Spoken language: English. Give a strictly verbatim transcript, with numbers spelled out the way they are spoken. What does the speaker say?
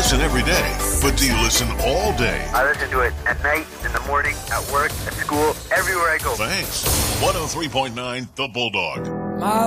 listen every day, but do you listen all day? I listen to it at night, in the morning, at work, at school, everywhere I go. Thanks. one oh three point nine The Bulldog. My